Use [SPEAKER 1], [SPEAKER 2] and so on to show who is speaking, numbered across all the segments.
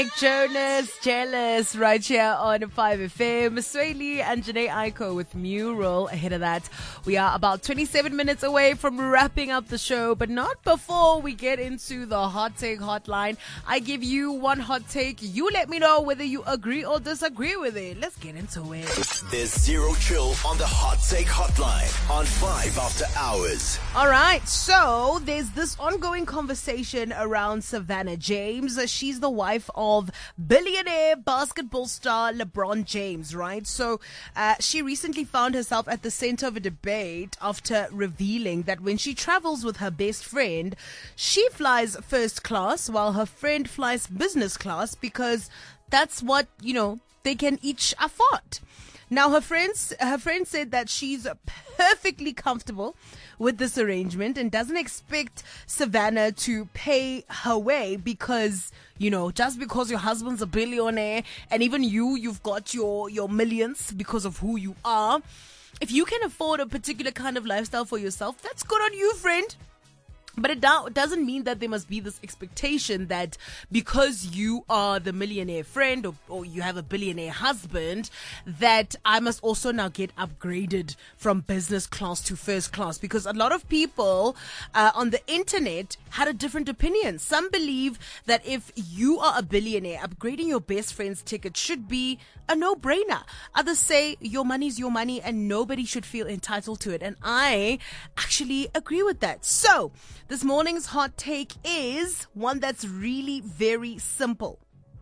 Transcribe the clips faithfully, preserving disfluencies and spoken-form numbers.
[SPEAKER 1] Jonas, Jealous, right here on five F M. Swaley and Janae Aiko with Mural. Ahead of that, we are about twenty-seven minutes away from wrapping up the show, but not before we get into the hot take hotline. I give you one hot take. You let me know whether you agree or disagree with it. Let's get into it.
[SPEAKER 2] There's zero chill on the hot take hotline on five after hours.
[SPEAKER 1] All right, so there's this ongoing conversation around Savannah James. She's the wife of Of billionaire basketball star LeBron James, right? So uh, she recently found herself at the center of a debate after revealing that when she travels with her best friend, she flies first class while her friend flies business class because that's what, you know, they can each afford. Now, her friends, her friend said that she's perfectly comfortable with this arrangement and doesn't expect Savannah to pay her way because, you know, just because your husband's a billionaire and even you, you've got your, your millions because of who you are. If you can afford a particular kind of lifestyle for yourself, that's good on you, friend. But it do- doesn't mean that there must be this expectation that because you are the millionaire friend or, or you have a billionaire husband, that I must also now get upgraded from business class to first class. Because a lot of people uh, on the internet had a different opinion. Some believe that if you are a billionaire, upgrading your best friend's ticket should be a no-brainer. Others say your money's your money and nobody should feel entitled to it. And I actually agree with that. So, this morning's hot take is one that's really very simple.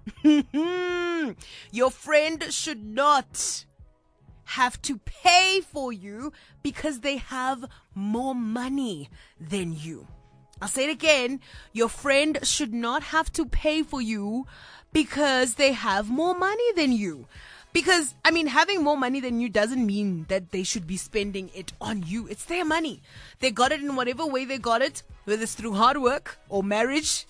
[SPEAKER 1] Your friend should not have to pay for you because they have more money than you. I'll say it again. Your friend should not have to pay for you because they have more money than you. Because, I mean, having more money than you doesn't mean that they should be spending it on you. It's their money. They got it in whatever way they got it, whether it's through hard work or marriage,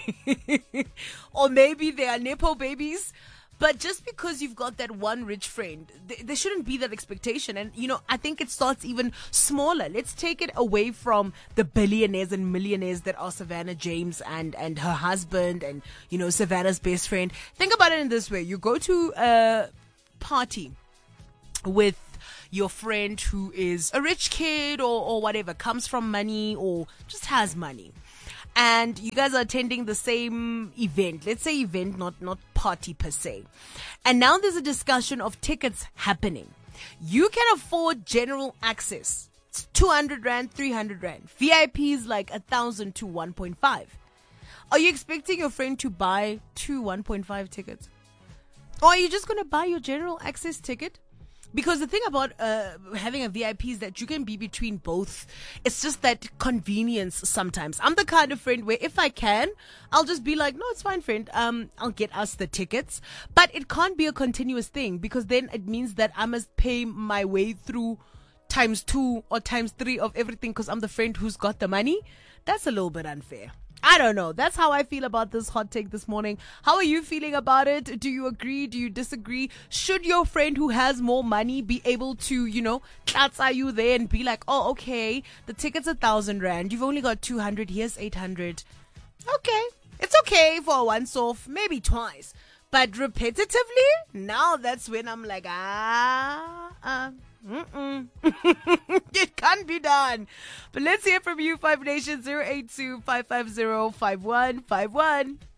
[SPEAKER 1] or maybe they are Nepo babies. But just because you've got that one rich friend, th- there shouldn't be that expectation. And, you know, I think it starts even smaller. Let's take it away from the billionaires and millionaires that are Savannah James and, and her husband and, you know, Savannah's best friend. Think about it in this way. You go to a party with your friend who is a rich kid or, or whatever, comes from money or just has money. And you guys are attending the same event. Let's say event, not, not party per se. And now there's a discussion of tickets happening. You can afford general access. It's two hundred rand, three hundred rand. V I P is like one thousand to one point five. Are you expecting your friend to buy two one point five tickets? Or are you just going to buy your general access ticket? Because the thing about uh, having a V I P is that you can be between both. It's just that convenience sometimes. I'm the kind of friend where if I can, I'll just be like, no, it's fine, friend. Um, I'll get us the tickets. But it can't be a continuous thing because then it means that I must pay my way through times two or times three of everything because I'm the friend who's got the money. That's a little bit unfair. I don't know. That's how I feel about this hot take this morning. How are you feeling about it? Do you agree? Do you disagree? Should your friend who has more money be able to, you know, are you there and be like, oh, okay, the ticket's a thousand rand. You've only got two hundred. Here's eight hundred. Okay. It's okay for a once off, maybe twice. But repetitively, now that's when I'm like, ah, uh, mm-mm. It can't be done. But let's hear from you, Five Nation, zero eight two, five five zero, five one five one.